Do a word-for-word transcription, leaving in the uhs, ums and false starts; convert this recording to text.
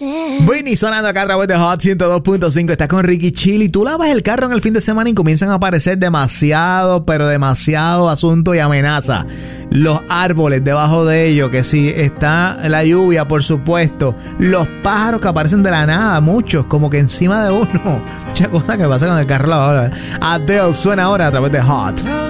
Britney sonando acá a través de Hot ciento dos punto cinco. Estás con Ricky Chili. Tú lavas el carro en el fin de semana y comienzan a aparecer demasiado, pero demasiado asunto y amenaza. Los árboles debajo de ellos, que si está la lluvia, por supuesto. Los pájaros que aparecen de la nada, muchos, como que encima de uno. Muchas cosas que pasan con el carro lavado. Adele suena ahora a través de Hot.